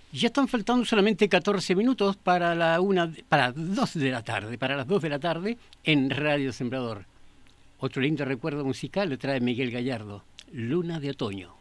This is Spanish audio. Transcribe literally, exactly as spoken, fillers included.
Ya están faltando solamente catorce minutos para la una, para dos de la tarde, para las dos de la tarde en Radio Sembrador. Otro lindo recuerdo musical lo trae Miguel Gallardo, Luna de Otoño.